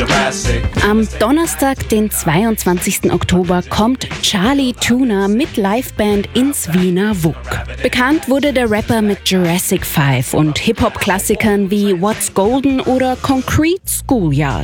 Am Donnerstag, den 22. Oktober, kommt Charlie Tuna mit Liveband ins Wiener WUK. Bekannt wurde der Rapper mit Jurassic 5 und Hip-Hop-Klassikern wie What's Golden oder Concrete Schoolyard.